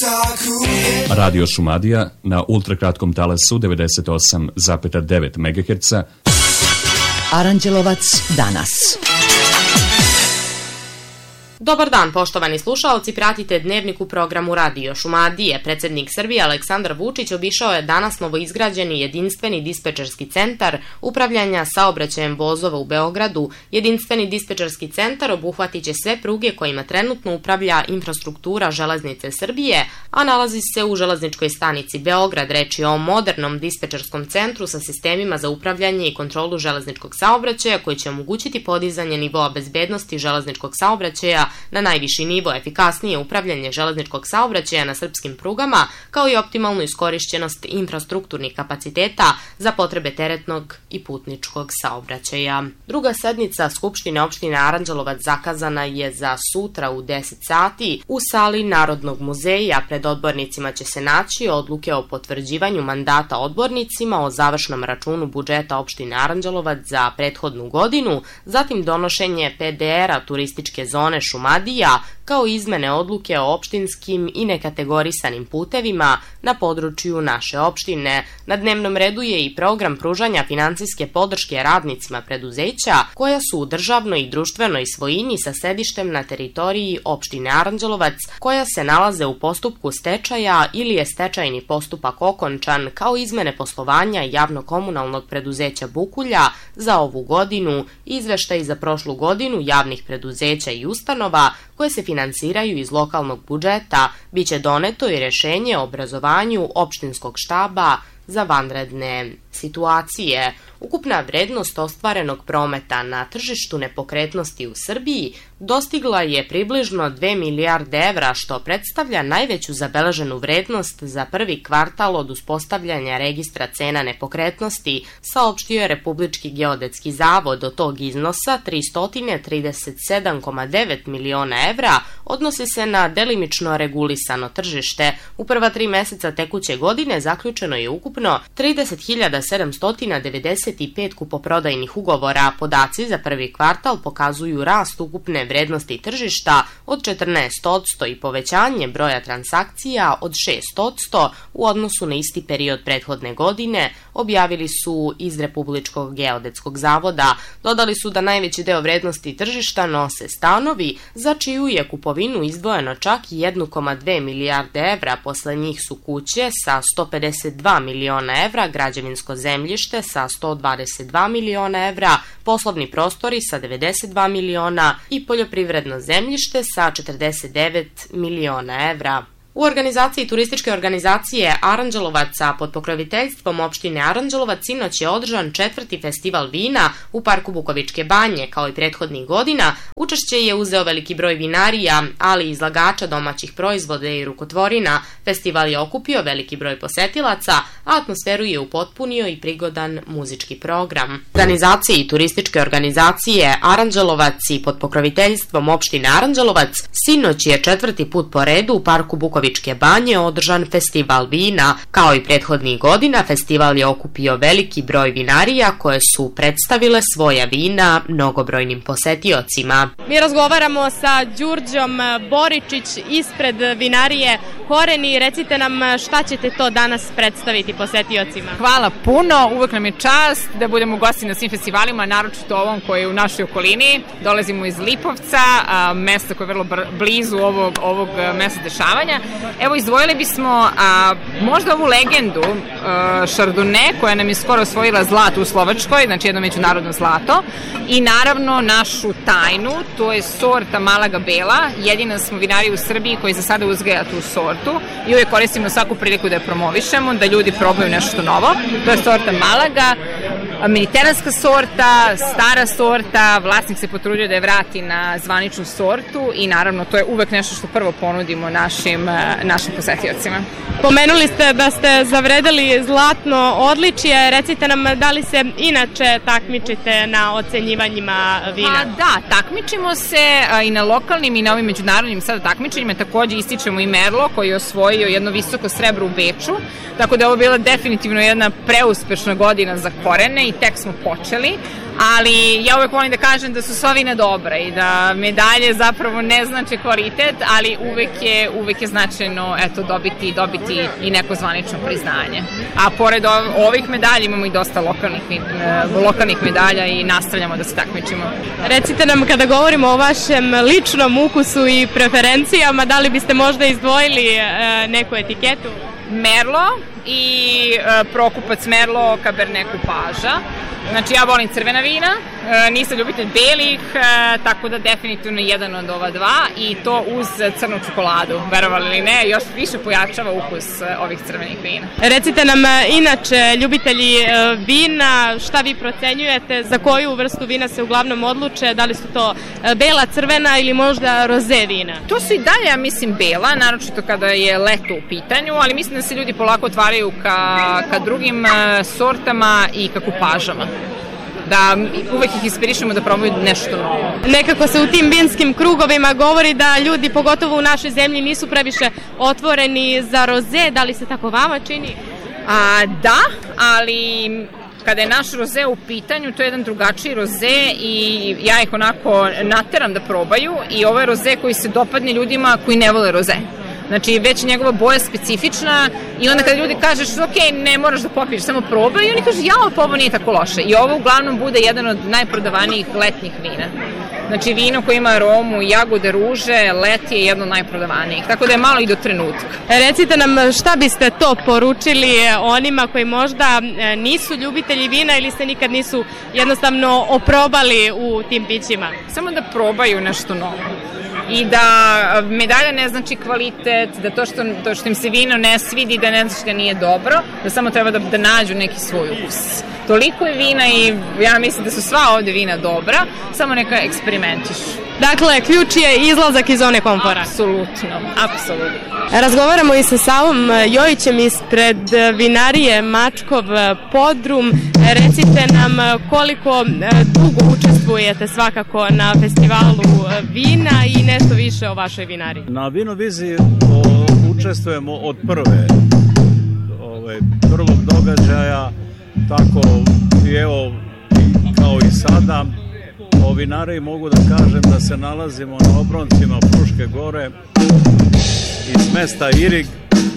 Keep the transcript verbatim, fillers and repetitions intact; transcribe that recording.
Radio Šumadija na ultrakratkom talasu devedeset osam zarez devet megaherca. Aranđelovac danas. Dobar dan, poštovani slušaoci, pratite Dnevnik u programu Radio Šumadije. Predsednik Srbije Aleksandar Vučić obišao je danas novoizgrađeni jedinstveni dispečerski centar upravljanja saobraćajem vozova u Beogradu. Jedinstveni dispečerski centar obuhvatit će sve pruge kojima trenutno upravlja infrastruktura Železnice Srbije, a nalazi se u železničkoj stanici Beograd. Reč je o modernom dispečerskom centru sa sistemima za upravljanje i kontrolu železničkog saobraćaja koji će omogućiti podizanje nivoa bezbednosti železničkog saobraćaja na najviši nivo, efikasnije upravljanje železničkog saobraćaja na srpskim prugama, kao i optimalnu iskorišćenost infrastrukturnih kapaciteta za potrebe teretnog i putničkog saobraćaja. Druga sednica Skupštine opštine Aranđelovac zakazana je za sutra u deset sati u sali Narodnog muzeja. Pred odbornicima će se naći odluke o potvrđivanju mandata odbornicima, o završnom računu budžeta opštine Aranđelovac za prethodnu godinu, zatim donošenje P D R-a turističke zone Šumadija, kao izmene odluke o opštinskim i nekategorisanim putevima na području naše opštine. Na dnevnom redu je i program pružanja finansijske podrške radnicima preduzeća koja su u državnoj i društvenoj svojini sa sedištem na teritoriji opštine Aranđelovac, koja se nalaze u postupku stečaja ili je stečajni postupak okončan, kao izmene poslovanja javno-komunalnog preduzeća Bukulja za ovu godinu, izveštaj za prošlu godinu javnih preduzeća i ustanova koje se finansiraju iz lokalnog budžeta. Biće doneto i rešenje o obrazovanju opštinskog štaba za vanredne situacije. Ukupna vrednost ostvarenog prometa na tržištu nepokretnosti u Srbiji dostigla je približno dve milijarde evra, što predstavlja najveću zabeleženu vrednost za prvi kvartal od uspostavljanja registra cena nepokretnosti, saopštio je Republički geodetski zavod. Od tog iznosa tristo trideset sedam zarez devet miliona evra odnosi se na delimično regulisano tržište. U prva tri meseca tekuće godine zaključeno je ukupno trideset hiljada sedamsto devedeset pet kupoprodajnih ugovora. Podaci za prvi kvartal pokazuju rast ukupne vrednosti tržišta od četrnaest posto i povećanje broja transakcija od šest posto u odnosu na isti period prethodne godine, objavili su iz Republičkog geodetskog zavoda. Dodali su da najveći deo vrednosti tržišta nose stanovi, za čiju je kupovinu izdvojeno čak jedan zarez dve milijarde evra. Posle njih su kuće sa sto pedeset dva miliona evra, građevinsko zemljište sa sto dvadeset dva miliona evra, poslovni prostori sa devedeset dva miliona i poljoprivredno zemljište sa četrdeset devet miliona evra. U organizaciji turističke organizacije Aranđelovaca pod pokroviteljstvom opštine Aranđelovac sinoć je održan četvrti festival vina u parku Bukovičke banje. Kao i prethodnih godina, učešće je uzeo veliki broj vinarija, ali i izlagača domaćih proizvoda i rukotvorina. Festival je okupio veliki broj posetilaca, a atmosferu je upotpunio i prigodan muzički program. Organizaciji turističke organizacije Aranđelovac i pod pokroviteljstvom opštine Aranđelovac sinoć je četvrti put po redu u parku Bukovičke banje održan festival vina. Kao i prethodnih godina, festival je okupio veliki broj vinarija koje su predstavile svoja vina mnogobrojnim posetiocima. Mi razgovaramo sa Đurđom Boričić ispred vinarije Koreni. Recite nam šta ćete to danas predstaviti posetiocima. Hvala puno, uvek nam je čast da budemo gosti na svim festivalima, naročito ovom koji je u našoj okolini. Dolazimo iz Lipovca, mesta koje je vrlo blizu ovog, ovog mesta dešavanja. Evo, izdvojili bismo a, možda ovu legendu a, Chardonnay, koja nam je skoro osvojila zlato u Slovačkoj, znači jedno međunarodno zlato, i naravno našu tajnu, to je sorta Malaga Bela. Jedina smo vinari u Srbiji koji za sada uzgaja tu sortu i uvijek koristimo svaku priliku da je promovišemo, da ljudi probaju nešto novo. To je sorta Malaga, mediteranska sorta, stara sorta, vlasnik se potrudio da je vrati na zvaničnu sortu i naravno to je uvek nešto što prvo ponudimo našim, našim posetiocima. Pomenuli ste da ste zavredeli zlatno odličje, recite nam da li se inače takmičite na ocenjivanjima vina? Pa da, takmičimo se i na lokalnim i na ovim međunarodnim sada takmičenjima, takođe ističemo i Merlo koji je osvojio jedno visoko srebro u Beču, tako da je ovo bila definitivno jedna preuspešna godina za Korene i tek smo počeli, ali ja uvek volim da kažem da su sva vina dobra i da medalje zapravo ne znače kvalitet, ali uvek je, uvek je značajno eto, dobiti, dobiti i neko zvanično priznanje. A pored ovih medalja imamo i dosta lokalnih, lokalnih medalja i nastavljamo da se takmičimo. Recite nam, kada govorimo o vašem ličnom ukusu i preferencijama, da li biste možda izdvojili e, neku etiketu? Merlo i e, Prokupac Merlo, Cabernet Kupaža. Znači, ja volim crvena vina, e, nisam ljubitelj belih, e, tako da definitivno jedan od ova dva i to uz crnu čokoladu, verovali ili ne, još više pojačava ukus e, ovih crvenih vina. Recite nam, inače, ljubitelji e, vina, šta vi procenjujete, za koju vrstu vina se uglavnom odluče, da li su to e, bela, crvena ili možda roze vina? To su i dalje, ja mislim, bela, naročito kada je leto u pitanju, ali mislim da se ljudi polako otvaraju ka, ka drugim e, sortama i ka kupažama. Da uvek ih inspirišemo da probaju nešto novo. Nekako se u tim vinskim krugovima govori da ljudi, pogotovo u našoj zemlji, nisu previše otvoreni za roze. Da li se tako vama čini? A, da, ali kada je naš roze u pitanju, to je jedan drugačiji roze i ja ih onako nateram da probaju i ovo je roze koji se dopadne ljudima koji ne vole roze. Znači, već je njegova boja specifična i onda kada ljudi kažeš, ok, ne moraš da popiješ, samo probaj, i oni kažu, ja, pa ovo nije tako loše. I ovo uglavnom bude jedan od najprodavanijih letnjih vina. Znači, vino koje ima aromu jagode, ruže, leti je jedno od najprodavanijih. Tako da je malo i do trenutka. Recite nam, šta biste to poručili onima koji možda nisu ljubitelji vina ili se nikad nisu jednostavno oprobali u tim pićima? Samo da probaju nešto novo. I da medalja ne znači kvalitet, da to što, to što im se vino ne svidi, da ne znači da nije dobro, da samo treba da, da nađu neki svoj ukus. Toliko je vina i ja mislim da su sva ovde vina dobra, samo neka eksperimentiš. Dakle, ključ je izlazak iz zone komfora. Apsolutno, apsolutno. Razgovaramo i sa Savom Jojićem ispred vinarije Mačkov Podrum. Recite nam koliko dugo učestvujete svakako na festivalu vina i nešto više o vašoj vinariji. Na Vinoviziji učestvujemo od prve, ove, prvog događaja, tako i evo kao i sada. O vinariji mogu da kažem da se nalazimo na obroncima Fruške gore iz mesta Irig,